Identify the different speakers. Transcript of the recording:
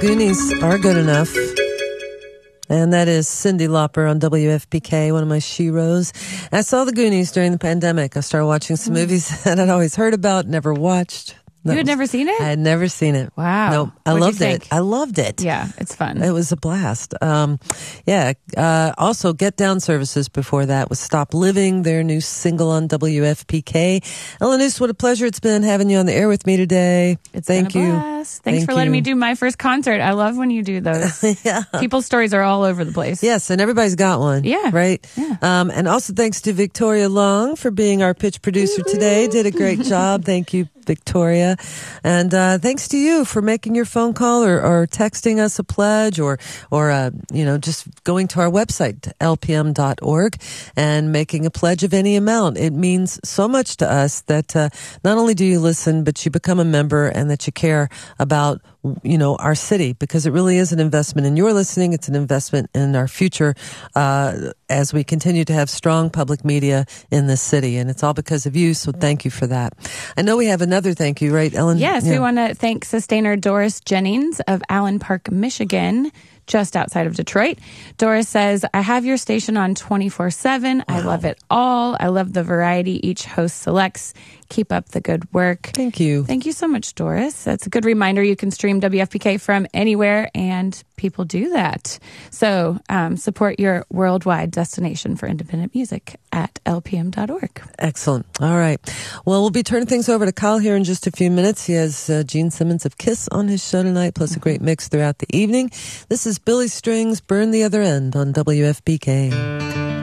Speaker 1: Goonies are good enough. And that is Cyndi Lauper on WFPK, one of my sheroes. I saw the Goonies during the pandemic. I started watching some movies that I'd always heard about, never watched.
Speaker 2: You had never seen it?
Speaker 1: I had never seen it.
Speaker 2: Wow.
Speaker 1: No, I loved it. I loved it.
Speaker 2: Yeah, it's fun.
Speaker 1: It was a blast. Also, Get Down Services before that was Stop Living, their new single on WFPK. Ellen Oos, what a pleasure it's been having you on the air with me today.
Speaker 2: Thank you. Thanks for letting me do my first concert. I love when you do those.
Speaker 1: Yeah.
Speaker 2: People's stories are all over the place.
Speaker 1: Yes, and everybody's got one.
Speaker 2: Yeah.
Speaker 1: Right?
Speaker 2: Yeah.
Speaker 1: And also thanks to Victoria Long for being our pitch producer today. Did a great job. Thank you, Victoria. And thanks to you for making your phone call or texting us a pledge or just going to our website, lpm.org, and making a pledge of any amount. It means so much to us that not only do you listen, but you become a member and that you care about our city, because it really is an investment in your listening. It's an investment in our future as we continue to have strong public media in this city. And it's all because of you. So thank you for that. I know we have another thank you, right, Ellen?
Speaker 2: Yes, we want to thank sustainer Doris Jennings of Allen Park, Michigan, just outside of Detroit. Doris says, I have your station on 24/7. Wow. I love it all. I love the variety each host selects. Keep up the good work.
Speaker 1: Thank you.
Speaker 2: Thank you so much, Doris. That's a good reminder. You can stream WFPK from anywhere, and people do that. So support your worldwide destination for independent music at lpm.org.
Speaker 1: Excellent. All right. Well, we'll be turning things over to Kyle here in just a few minutes. He has Gene Simmons of KISS on his show tonight, plus a great mix throughout the evening. This is Billy Strings, Burn the Other End on WFPK.